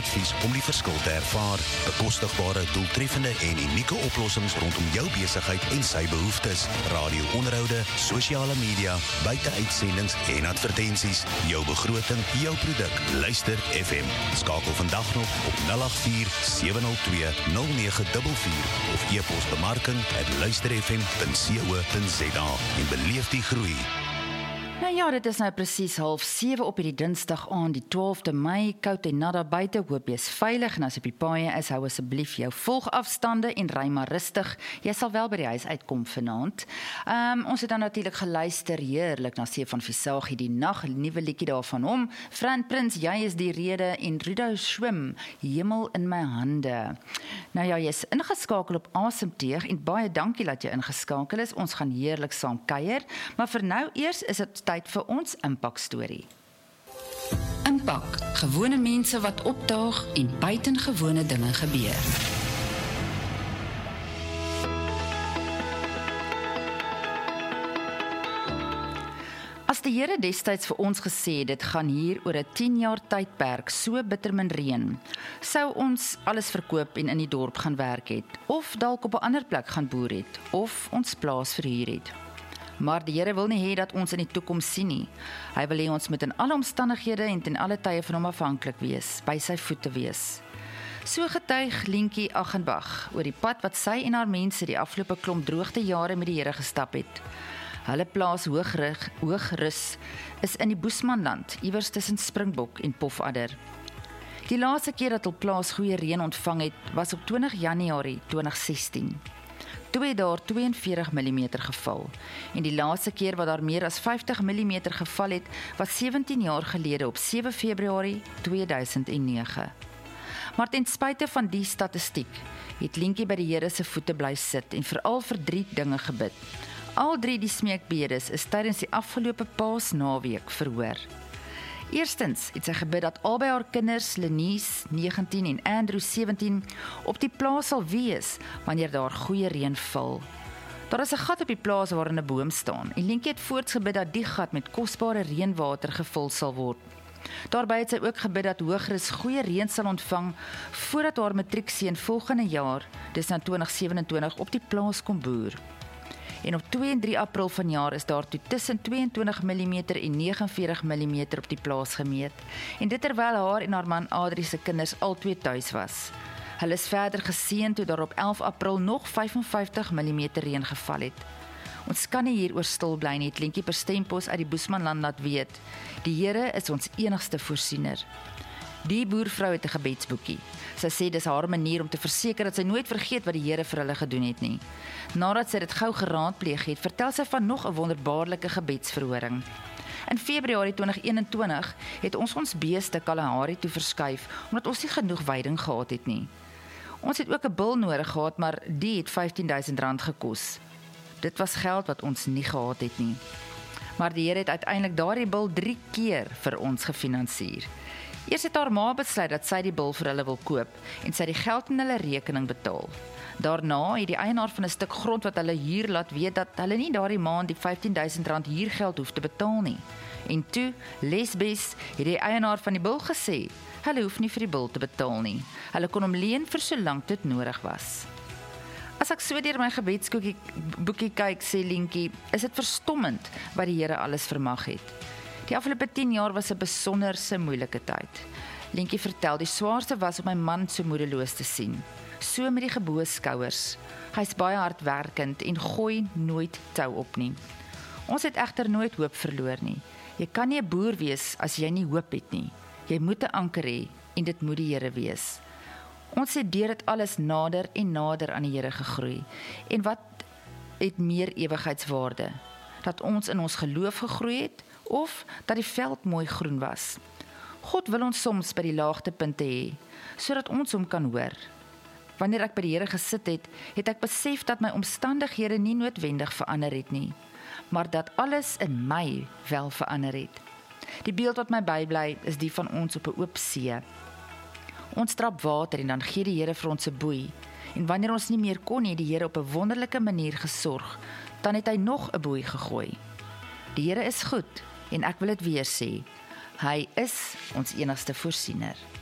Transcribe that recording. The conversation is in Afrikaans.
advies om die verskil te ervaar. Bekostigbare, doeltreffende en unieke oplossings rondom jou besigheid en sy behoeftes. Radio-onderhoude, sosiale media, buiteuitsendings en advertensies. Jou begroting, jou produk. Luister FM. Skakel vandag nog op 084 702 0944 of e-pos bemarking@luisterfm.co.za en beleef die groei. Nou ja, dit is nou presies 6:30 op hierdie Dinsdag aan die 12de Mei, koud en nat daar buite, hoop jy is veilig en as jy op die paaie is, hou asseblief jou volgafstande en ry maar rustig. Jy sal wel by die huis uitkom vanaand. Ons het dan natuurlik geluister heerlik na Stefan Visagie die nag, 'n nuwe liedjie daarvan hom. Fran Prins, jy is die rede en Rudo Swim, hemel in my hande. Nou ja, jy is ingeskakel op Asemteug en baie dankie dat jy ingeskakel is. Ons gaan heerlik saam kuier, maar vir nou eers is dit tyd vir ons impakstorie. Impak, gewone mense wat opdaag en buitengewone dinge gebeur. As die Here destyds vir ons gesê, dit gaan hier oor 'n 10 jaar tydperk, so bitter min reën, sou ons alles verkoop en in die dorp gaan werk het, of dalk op 'n ander plek gaan boer het, of ons plaas verhuur het. Maar die Here wil nie hê dat ons in die toekoms sien nie. Hy wil hê ons moet in alle omstandighede en ten alle tye van hom afhanklik wees, by sy voete wees. So getuig Lientjie Aghenbach oor die pad wat sy en haar mense die afgelope klomp droogte jare met die Here gestap het. Hulle plaas Hoogrus is in die Boesmanland, iewers tussen Springbok en Pofadder. Die laaste keer dat hul plaas goeie reën ontvang het, was op 20 Januarie 2016. Toe het daar 42 mm geval, en die laaste keer wat daar meer as 50 mm geval het, was 17 jaar gelede op 7 Februarie 2009. Maar ten spyte van die statistiek, het Lientjie by die Here se voete bly sit en veral vir 3 dinge gebid. Al 3 die smeekbedes is tydens die afgelope Paasnaweek verhoor. Eerstens het sy gebid dat albei haar kinders, Lenice, 19 en Andrew, 17, op die plaas sal wees, wanneer daar goeie reën val. Daar is 'n gat op die plaas waarin 'n boom staan, en Lientjie het voorts gebid dat die gat met kosbare reënwater gevul sal word. Daarbij het sy ook gebid dat Hoogrus goeie reën sal ontvang, voordat haar matriekseun volgende jaar, dis nou 2027, op die plaas kom boer. En op 2 en 3 April vanjaar is daar toe tussen 22 mm en 49 mm op die plaas gemeet. En dit terwyl haar en haar man Adrie se kinders albei tuis was. Hulle is verder geseën toe daar op 11 April nog 55 mm reën geval het. Ons kan nie hieroor stil bly nie, het Lientjie per stempos uit die Boesmanland laat weet. Die Here is ons enigste voorsiener. Die boervrou het 'n gebedsboekie. Sy sê dis haar manier om te verseker dat sy nooit vergeet wat die Here vir hulle gedoen het nie. Nadat sy dit gou geraadpleeg het, vertel sy van nog 'n wonderbaarlike gebedsverhoring. In Februarie 2021 het ons beeste Kalahari toe verskuif, omdat ons nie genoeg veiding gehad het nie. Ons het ook 'n bul nodig gehad, maar die het R15.000 gekos. Dit was geld wat ons nie gehad het nie. Maar die Here het uiteindelik daardie bul 3 keer vir ons gefinansier. Eers het haar ma besluit dat sy die bul vir hulle wil koop en sy die geld in hulle rekening betaal. Daarna het die eienaar van 'n stuk grond wat hulle huur laat weet dat hulle nie daardie maand die R15.000 huurgeld hoef te betaal nie. En toe, lesbes, het die eienaar van die bul gesê, hulle hoef nie vir die bul te betaal nie. Hulle kon hom leen vir solank dit nodig was. As ek so deur my gebedsboekie kyk, sê Lientjie, is dit verstommend wat die Here alles vermag het. Die afgelope 10 jaar was 'n besonderse moeilike tyd. Lientjie vertel, die swaarste was om my man so moedeloos te sien. So met die geboue skouers. Hy's baie hardwerkend en gooi nooit tou op nie. Ons het egter nooit hoop verloor nie. Jy kan nie 'n boer wees as jy nie hoop het nie. Jy moet 'n anker hê en dit moet die Here wees. Ons het deur dit alles nader en nader aan die Here gegroei. En wat het meer ewigheidswaarde? Dat ons in ons geloof gegroei het, of dat die veld mooi groen was. God wil ons soms by die laagtepunte hê, sodat ons hom kan hoor. Wanneer ek by die Here gesit het, het ek besef dat my omstandighede nie noodwendig verander het nie, maar dat alles in my wel verander het. Die beeld wat my bybly is die van ons op 'n oop see. Ons trap water en dan gee die Here vir ons 'n boei. En wanneer ons nie meer kon nie, die Here op 'n wonderlike manier gesorg, dan het hy nog 'n boei gegooi. Die Here is goed en ek wil dit weer sê. Hy is ons enigste voorsiener.